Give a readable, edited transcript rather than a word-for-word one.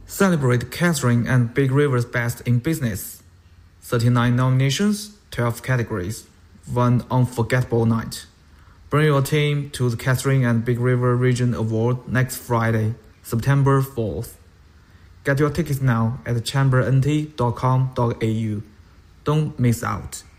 Celebrate Catherine and Big River's best in business. 39 nominations, 12 categories, one unforgettable night. Bring your team to the Catherine and Big River Region Award next Friday, September 4th. Get your tickets now at chambernt.com.au. Don't miss out.